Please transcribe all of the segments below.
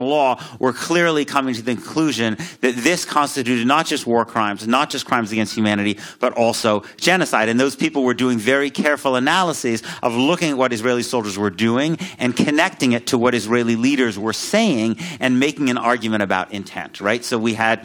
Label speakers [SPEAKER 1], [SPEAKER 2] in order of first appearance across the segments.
[SPEAKER 1] law were clearly coming to the conclusion that this constituted not just war crimes, not just crimes against humanity, but also genocide. And those people were doing very careful analyses of looking at what Israeli soldiers were doing and connecting it to what Israeli leaders were saying and making an argument about intent, right? So we had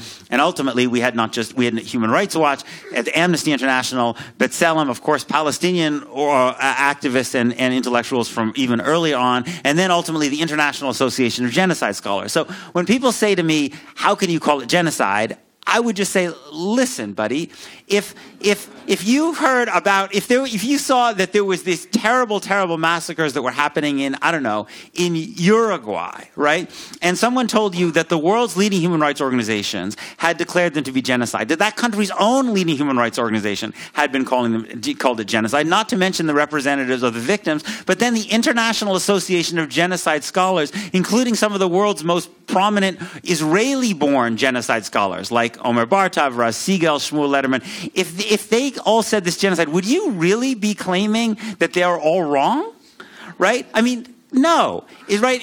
[SPEAKER 1] Human Rights Watch, Amnesty International, B'Tselem, of course, Palestinian activists and intellectuals from even early on, and then ultimately the International Association of Genocide Scholars. So when people say to me, how can you call it genocide? I would just say, listen, buddy, if you heard about, if you saw that there was these terrible, terrible massacres that were happening in Uruguay, right? And someone told you that the world's leading human rights organizations had declared them to be genocide, that country's own leading human rights organization had been called it genocide, not to mention the representatives of the victims, but then the International Association of Genocide Scholars, including some of the world's most prominent Israeli-born genocide scholars, like Omer Bartov, Raz Siegel, Shmuel Lederman. If they all said this genocide, would you really be claiming that they are all wrong? Right? I mean, no. Is right.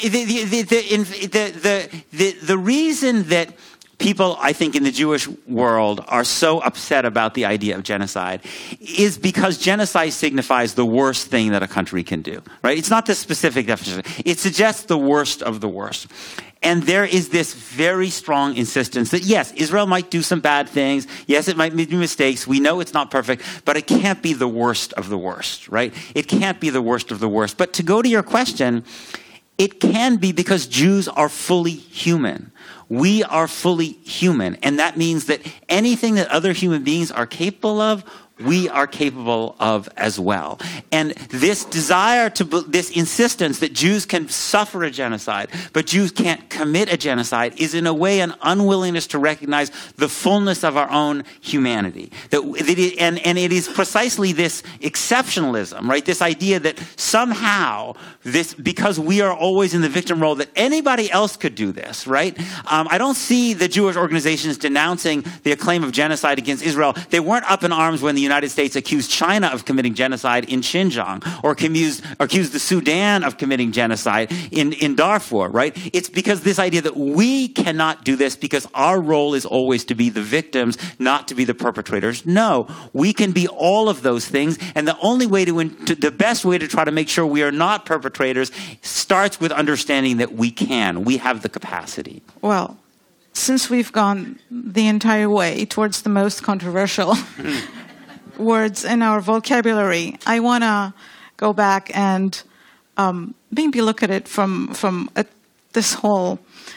[SPEAKER 1] The reason that people, I think, in the Jewish world are so upset about the idea of genocide is because genocide signifies the worst thing that a country can do. Right? It's not the specific definition. It suggests the worst of the worst. And there is this very strong insistence that, yes, Israel might do some bad things. Yes, it might make mistakes. We know it's not perfect, but it can't be the worst of the worst, right? It can't be the worst of the worst. But to go to your question, it can be because Jews are fully human. We are fully human. And that means that anything that other human beings are capable of, we are capable of as well. And this desire this insistence that Jews can suffer a genocide, but Jews can't commit a genocide, is in a way an unwillingness to recognize the fullness of our own humanity. And it is precisely this exceptionalism, right? This idea that somehow because we are always in the victim role, that anybody else could do this, right? I don't see the Jewish organizations denouncing the claim of genocide against Israel. They weren't up in arms when the United States accused China of committing genocide in Xinjiang, or accused the Sudan of committing genocide in Darfur, right? It's because this idea that we cannot do this because our role is always to be the victims, not to be the perpetrators. No, we can be all of those things, and the only way the best way to try to make sure we are not perpetrators starts with understanding that we have the capacity.
[SPEAKER 2] Well, since we've gone the entire way towards the most controversial words in our vocabulary, I want to go back and maybe look at it from this whole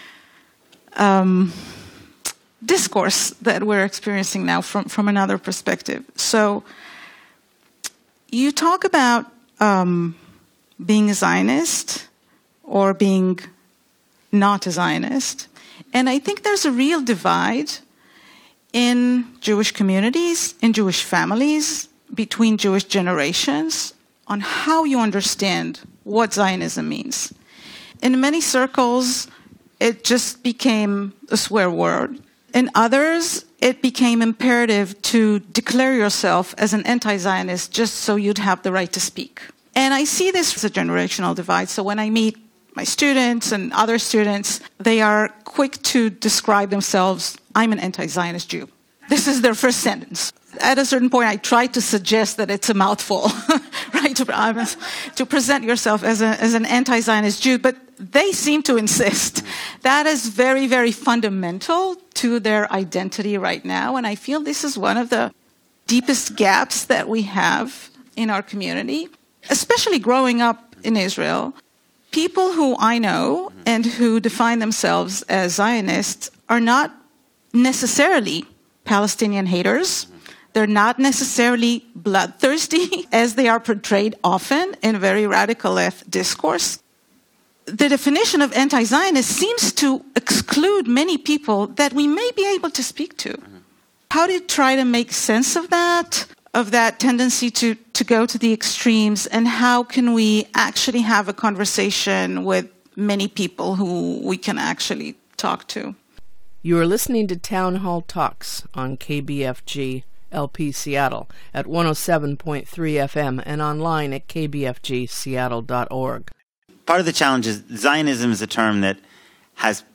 [SPEAKER 2] discourse that we're experiencing now from another perspective. So you talk about being a Zionist or being not a Zionist, and I think there's a real divide in Jewish communities, in Jewish families, between Jewish generations, on how you understand what Zionism means. In many circles, it just became a swear word. In others, it became imperative to declare yourself as an anti-Zionist just so you'd have the right to speak. And I see this as a generational divide. So when I meet my students and other students, they are quick to describe themselves, I'm an anti-Zionist Jew. This is their first sentence. At a certain point, I try to suggest that it's a mouthful, right? To present yourself as an anti-Zionist Jew, but they seem to insist. That is very, very fundamental to their identity right now, and I feel this is one of the deepest gaps that we have in our community, especially growing up in Israel. People who I know and who define themselves as Zionists are not necessarily Palestinian haters. They're not necessarily bloodthirsty, as they are portrayed often in very radical left discourse. The definition of anti-Zionist seems to exclude many people that we may be able to speak to. How do you try to make sense of that tendency to go to the extremes, and how can we actually have a conversation with many people who we can actually talk to?
[SPEAKER 3] You are listening to Town Hall Talks on KBFG LP Seattle at 107.3 FM and online at kbfgseattle.org.
[SPEAKER 1] Part of the challenge is Zionism is a term that has